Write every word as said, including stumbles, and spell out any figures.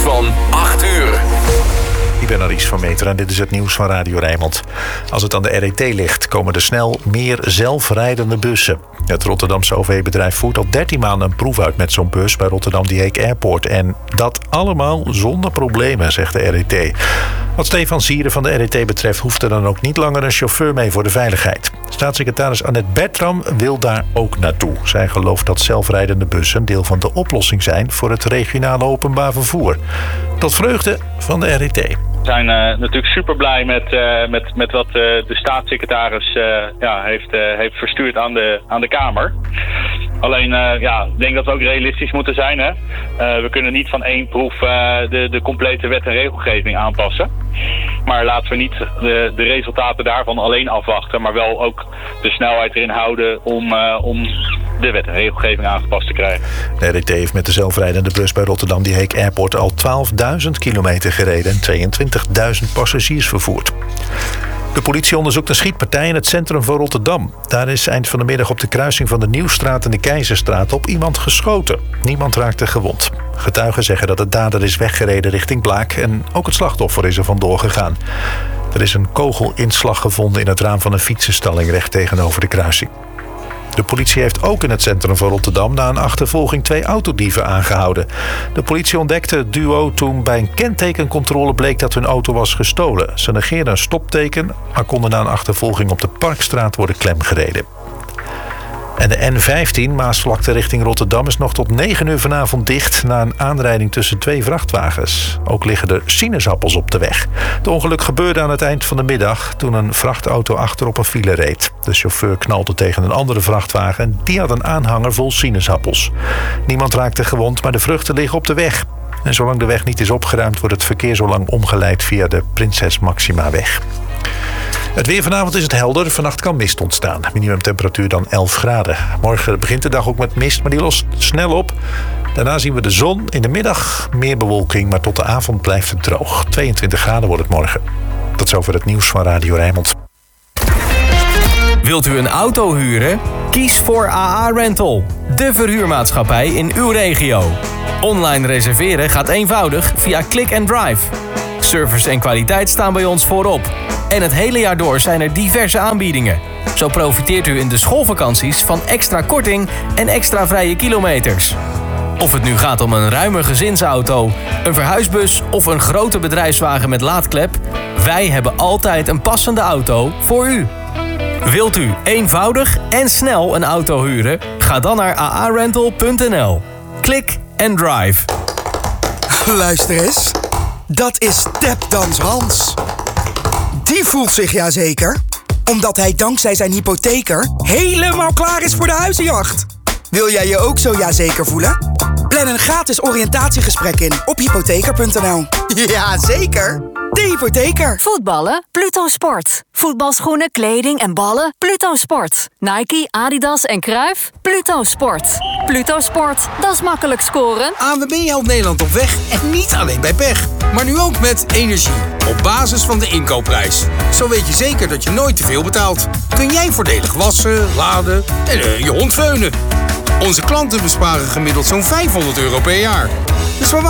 van acht uur. Ik ben Aries van Meter en dit is het nieuws van Radio Rijnmond. Als het aan de R E T ligt, komen er snel meer zelfrijdende bussen. Het Rotterdamse O V-bedrijf voert al dertien maanden een proef uit met zo'n bus bij Rotterdam Die Heek Airport. En dat allemaal zonder problemen, zegt de R E T. Wat Stefan Zieren van de R E T betreft, hoeft er dan ook niet langer een chauffeur mee voor de veiligheid. Staatssecretaris Annette Bertram wil daar ook naartoe. Zij gelooft dat zelfrijdende bussen een deel van de oplossing zijn voor het regionale openbaar vervoer. Tot vreugde van de R E T. We zijn uh, natuurlijk super blij met, uh, met, met wat uh, de staatssecretaris uh, ja, heeft, uh, heeft verstuurd aan de, aan de Kamer. Alleen, uh, ja, ik denk dat we ook realistisch moeten zijn. Hè? Uh, we kunnen niet van één proef uh, de, de complete wet en regelgeving aanpassen. Maar laten we niet de, de resultaten daarvan alleen afwachten, maar wel ook de snelheid erin houden om, uh, om de wet en regelgeving aangepast te krijgen. De R E T heeft met de zelfrijdende bus bij Rotterdam Die Heek Airport al twaalfduizend kilometer gereden en tweeëntwintigduizend passagiers vervoerd. De politie onderzoekt een schietpartij in het centrum van Rotterdam. Daar is eind van de middag op de kruising van de Nieuwstraat en de Keizerstraat op iemand geschoten. Niemand raakte gewond. Getuigen zeggen dat de dader is weggereden richting Blaak en ook het slachtoffer is er vandoor gegaan. Er is een kogelinslag gevonden in het raam van een fietsenstalling recht tegenover de kruising. De politie heeft ook in het centrum van Rotterdam na een achtervolging twee autodieven aangehouden. De politie ontdekte het duo toen bij een kentekencontrole bleek dat hun auto was gestolen. Ze negeerden een stopteken, maar konden na een achtervolging op de Parkstraat worden klemgereden. En de N vijftien, Maasvlakte richting Rotterdam, is nog tot negen uur vanavond dicht na een aanrijding tussen twee vrachtwagens. Ook liggen er sinaasappels op de weg. Het ongeluk gebeurde aan het eind van de middag toen een vrachtauto achter op een file reed. De chauffeur knalde tegen een andere vrachtwagen en die had een aanhanger vol sinaasappels. Niemand raakte gewond, maar de vruchten liggen op de weg. En zolang de weg niet is opgeruimd, wordt het verkeer zo lang omgeleid via de Prinses Maximaweg. Het weer vanavond is het helder. Vannacht kan mist ontstaan. Minimumtemperatuur dan elf graden. Morgen begint de dag ook met mist, maar die lost snel op. Daarna zien we de zon. In de middag meer bewolking, maar tot de avond blijft het droog. tweeëntwintig graden wordt het morgen. Tot zover het nieuws van Radio Rijnmond. Wilt u een auto huren? Kies voor A A Rental, de verhuurmaatschappij in uw regio. Online reserveren gaat eenvoudig via Click and Drive. Service en kwaliteit staan bij ons voorop. En het hele jaar door zijn er diverse aanbiedingen. Zo profiteert u in de schoolvakanties van extra korting en extra vrije kilometers. Of het nu gaat om een ruime gezinsauto, een verhuisbus of een grote bedrijfswagen met laadklep, wij hebben altijd een passende auto voor u. Wilt u eenvoudig en snel een auto huren? Ga dan naar a a rental punt n l. Click and Drive. Luister eens. Dat is Tapdans Hans. Die voelt zich ja zeker, omdat hij dankzij zijn hypotheker helemaal klaar is voor de huizenjacht. Wil jij je ook zo ja zeker voelen? Plan een gratis oriëntatiegesprek in op hypotheker punt n l. Ja, zeker. De Hypotheker. Voetballen? Pluto Sport. Voetbalschoenen, kleding en ballen? Pluto Sport. Nike, Adidas en Cruijff? Pluto Sport. Pluto Sport, dat is makkelijk scoren. A N W B helpt Nederland op weg en niet alleen bij pech. Maar nu ook met energie. Op basis van de inkoopprijs. Zo weet je zeker dat je nooit te veel betaalt. Kun jij voordelig wassen, laden en uh, je hond veunen. Onze klanten besparen gemiddeld zo'n vijfhonderd euro per jaar. Dus waar